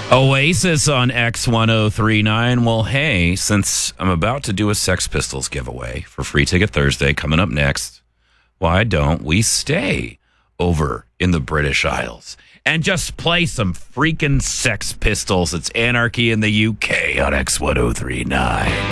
Oasis on X1039. Well, hey, since I'm about to do a Sex Pistols giveaway for Free Ticket Thursday coming up next, why don't we stay over in the British Isles and just play some freaking Sex Pistols? It's Anarchy in the UK on X1039.